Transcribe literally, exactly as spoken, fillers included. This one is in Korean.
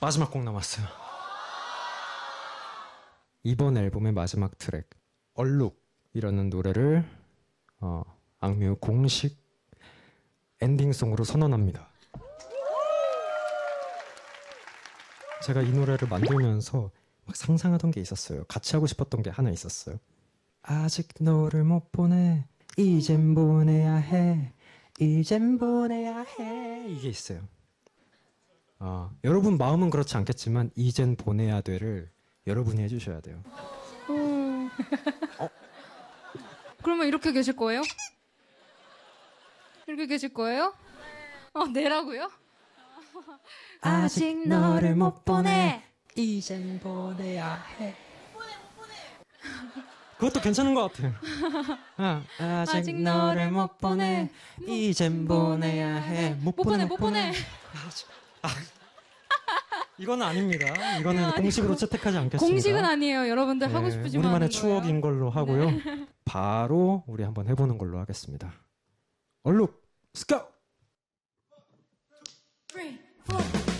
마지막 곡 남았어요. 이번 앨범의 마지막 트랙 얼룩이라는 노래를 어, 악뮤 공식 엔딩송으로 선언합니다. 제가 이 노래를 만들면서 막 상상하던 게 있었어요. 같이 하고 싶었던 게 하나 있었어요. 아직 너를 못 보내 이젠 보내야 해 이젠 보내야 해 이게 있어요. 어, 여러분 마음은 그렇지 않겠지만 이젠 보내야 돼를 여러분이 해주셔야 돼요. 음... 어? 그러면 이렇게 계실 거예요? 이렇게 계실 거예요? 어, 내라고요? 아직 너를 못 보내 이젠 보내야 해. 그것도 괜찮은 것 같아요. 아, 아직, 아직 너를 못 보내 이젠 보내야 해. 못, 못 보내 못 보내. 보내. 아, 이거는 아닙니다. 이거는 아, 공식으로 채택하지 않겠습니다. 공식은 아니에요. 여러분들 네, 하고 싶으시면 우리만의 추억인 걸로 하고요. 네. 바로 우리 한번 해보는 걸로 하겠습니다. 얼룩, 스카우!